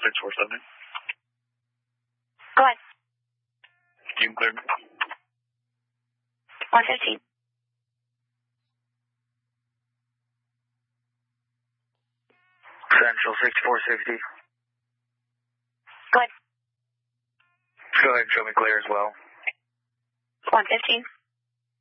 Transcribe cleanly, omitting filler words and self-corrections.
6470. Go ahead. Team cleared. 115. Central 6460. Go ahead. Go ahead and show me clear as well. 115.